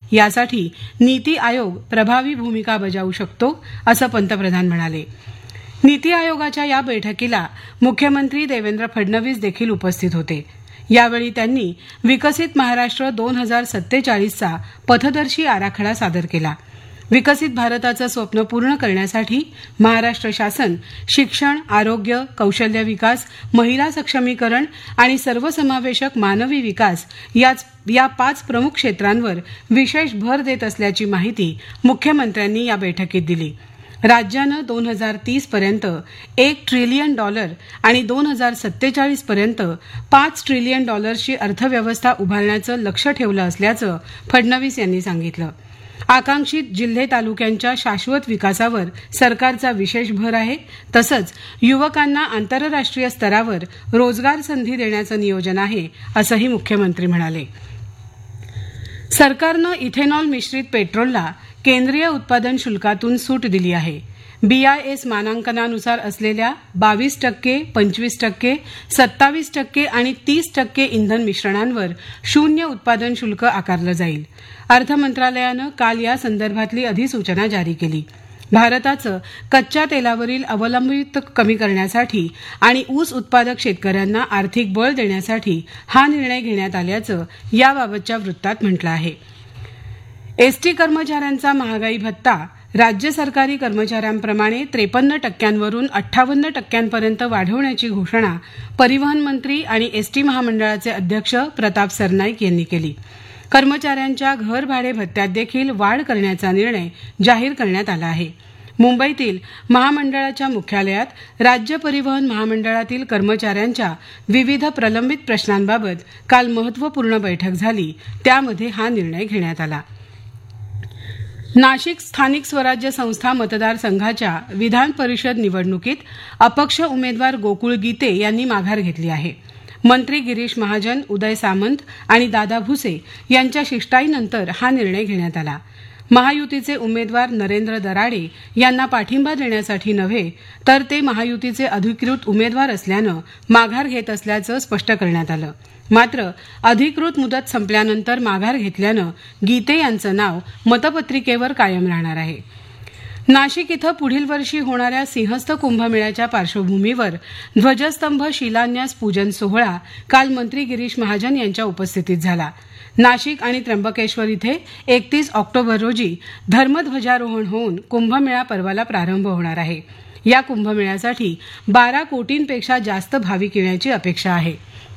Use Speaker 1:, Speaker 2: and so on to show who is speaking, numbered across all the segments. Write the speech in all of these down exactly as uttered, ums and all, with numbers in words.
Speaker 1: यासाठी नीती आयोग प्रभावी भूमिका बजावू शकतो असं पंतप्रधान म्हणाले. नीती आयोगाच्या या बैठकीला मुख्यमंत्री देवेंद्र फडणवीस देखील उपस्थित होते. यावेळी त्यांनी विकसित महाराष्ट्र दोन हजार सत्तेचाळीसचा पथदर्शी आराखडा सादर केला. विकसित भारताचं स्वप्न पूर्ण करण्यासाठी महाराष्ट्र शासन शिक्षण, आरोग्य, कौशल्य विकास, महिला सक्षमीकरण आणि सर्वसमावेशक मानवी विकास याच या पाच प्रमुख क्षेत्रांवर विशेष भर देत असल्याची माहिती मुख्यमंत्र्यांनी या बैठकीत दिली. राज्यानं दोन हजार तीस पर्यंत एक ट्रिलियन डॉलर आणि दोन हजार सत्तेचाळीस पर्यंत पाच ट्रिलियन डॉलर्सची अर्थव्यवस्था उभारण्याचं लक्ष्य ठेवलं असल्याचं फडणवीस यांनी सांगितलं. आकांक्षित जिल्हे तालुक्यांच्या शाश्वत विकासावर सरकारचा विशेष भर आहे. तसंच युवकांना आंतरराष्ट्रीय स्तरावर रोजगार संधी देण्याचं नियोजन आहे असंही मुख्यमंत्री म्हणाले. सरकारनं इथेनॉल मिश्रित पेट्रोलला केंद्रीय उत्पादन शुल्कातून सूट दिली आहे. बीआयएस मानांकनानुसार असलेल्या बावीस टक्के, पंचवीस टक्के, सत्तावीस टक्के आणि तीस टक्के इंधन मिश्रणांवर शून्य उत्पादन शुल्क आकारलं जाईल. अर्थ मंत्रालयानं काल या संदर्भातली अधिसूचना जारी केली. भारताचं कच्च्या तेलावरील अवलंबित्व कमी करण्यासाठी आणि ऊस उत्पादक शेतकऱ्यांना आर्थिक बळ देण्यासाठी हा निर्णय घेण्यात आल्याचं याबाबतच्या वृत्तात म्हटलं आहे. एसटी कर्मचाऱ्यांचा महागाई भत्ता राज्य सरकारी कर्मचाऱ्यांप्रमाणे त्रेपन्न टक्क्यांवरून अठ्ठावन्न टक्क्यांपर्यंत वाढवण्याची घोषणा परिवहन मंत्री आणि एसटी महामंडळाचे अध्यक्ष प्रताप सरनाईक यांनी केली. कर्मचाऱ्यांच्या घर भाडे भत्त्यात देखील वाढ करण्याचा निर्णय जाहीर करण्यात आला आहे. मुंबईतील महामंडळाच्या मुख्यालयात राज्य परिवहन महामंडळातील कर्मचाऱ्यांच्या विविध प्रलंबित प्रश्नांबाबत काल महत्त्वपूर्ण बैठक झाली. त्यामध्ये हा निर्णय घेण्यात आला. नाशिक स्थानिक स्वराज्य संस्था मतदारसंघाच्या विधान परिषद निवडणुकीत अपक्ष उमेदवार गोकुळ गीते यांनी माघार घेतली आहे. मंत्री गिरीश महाजन, उदय सामंत आणि दादा भुसे यांच्या शिष्टाईनंतर हा निर्णय घेण्यात आला. महायुतीचे उमेदवार नरेंद्र दराडे यांना पाठिंबा देण्यासाठी नव्हे तर ते महायुतीचे अधिकृत उमेदवार असल्यानं माघार घेत असल्याचं स्पष्ट करण्यात आलं. मात्र अधिकृत मुदत संपल्यानंतर माघार घेतल्यानं गीते यांचं नाव मतपत्रिकेवर कायम राहणार आहे. नाशिक इथं पुढील वर्षी होणाऱ्या सिंहस्थ कुंभमेळ्याच्या पार्श्वभूमीवर ध्वजस्तंभ शिलान्यास पूजन सोहळा काल मंत्री गिरीश महाजन यांच्या उपस्थितीत झाला. नाशिक आणि त्र्यंबकेश्वर इथे एकतीस ऑक्टोबर रोजी धर्मध्वजारोहण होऊन कुंभमेळा पर्वाला प्रारंभ होणार आहे. या कुंभमेळ्यासाठी बारा कोटींपेक्षा जास्त भाविक येण्याची अपेक्षा आहे.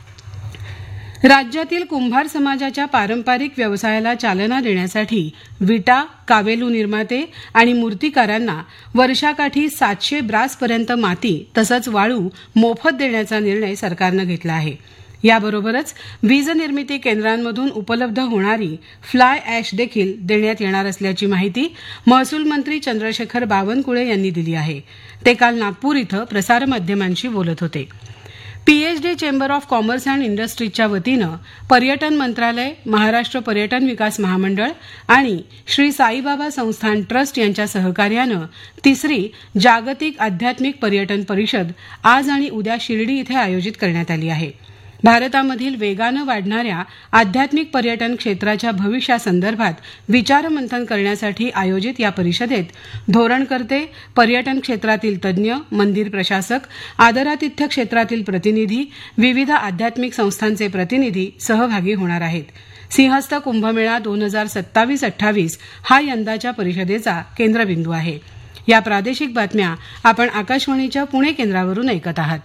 Speaker 1: राज्यातील कुंभार समाजाच्या पारंपरिक व्यवसायाला चालना देण्यासाठी विटा, कावेलू निर्माते आणि मूर्तिकारांना वर्षाकाठी सातशे ब्रासपर्यंत माती तसंच वाळू मोफत देण्याचा निर्णय सरकारनं घेतला आहे. याबरोबरच वीज निर्मिती केंद्रांमधून उपलब्ध होणारी फ्लाय ॲश देखील देण्यात येणार असल्याची माहिती महसूल मंत्री चंद्रशेखर बावनकुळे यांनी दिली आहे. ते काल नागपूर इथं प्रसारमाध्यमांशी बोलत होते. PhD chamber of commerce and इंडस्ट्रीजच्या वतीनं पर्यटन मंत्रालय, महाराष्ट्र पर्यटन विकास महामंडळ आणि श्री साईबाबा संस्थान ट्रस्ट यांच्या सहकार्यानं तिसरी जागतिक आध्यात्मिक पर्यटन परिषद आज आणि उद्या शिर्डी इथे आयोजित करण्यात आली आहे. भारतामधील वेगानं वाढणाऱ्या आध्यात्मिक पर्यटन क्षेत्राच्या भविष्यासंदर्भात विचारमंथन करण्यासाठी आयोजित या परिषदेत धोरणकर्ते, पर्यटन क्षेत्रातील तज्ज्ञ, मंदिर प्रशासक, आदरातिथ्य क्षेत्रातील प्रतिनिधी, विविध आध्यात्मिक संस्थांचे प्रतिनिधी सहभागी होणार आहेत. सिंहस्थ कुंभमेळा दोन हजार सत्तावीस अठ्ठावीस हा यंदाच्या परिषदेचा केंद्रबिंदू आहे. या प्रादेशिक बातम्या आपण आकाशवाणीच्या पुणे केंद्रावरून ऐकत आहात.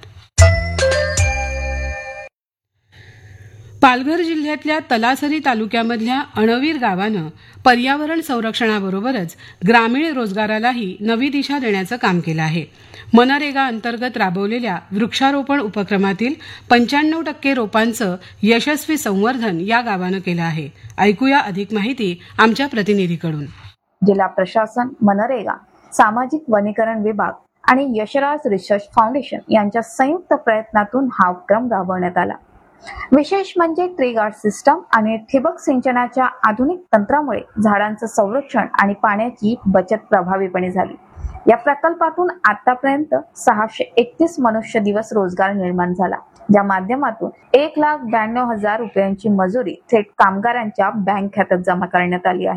Speaker 1: पालघर जिल्ह्यातल्या तलासरी तालुक्यामधल्या अणवीर गावानं पर्यावरण संरक्षणाबरोबरच ग्रामीण रोजगारालाही नवी दिशा देण्याचं काम केलं आहे. मनरेगा अंतर्गत राबवलेल्या वृक्षारोपण उपक्रमातील पंच्याण्णव टक्के रोपांचं यशस्वी संवर्धन या गावानं केलं आहे. ऐकूया अधिक माहिती आमच्या प्रतिनिधीकडून.
Speaker 2: जिल्हा प्रशासन, मनरेगा, सामाजिक वनीकरण विभाग आणि यशराज रिसर्च फाउंडेशन यांच्या संयुक्त प्रयत्नातून हा उपक्रम राबवण्यात आला. विशेष म्हणजे ट्री गार्ड सिस्टम आणि ठिबक सिंचनाच्या आधुनिक तंत्रामुळे झाडांचं संरक्षण आणि पाण्याची बचत प्रभावीपणे झाली. या प्रकल्पातून आतापर्यंत सहाशे एकतीस मनुष्य दिवस रोजगार निर्माण झाला, ज्या माध्यमातून एक लाख ब्याण्णव हजार रुपयांची मजुरी थेट कामगारांच्या बँक खात्यात जमा करण्यात आली आहे.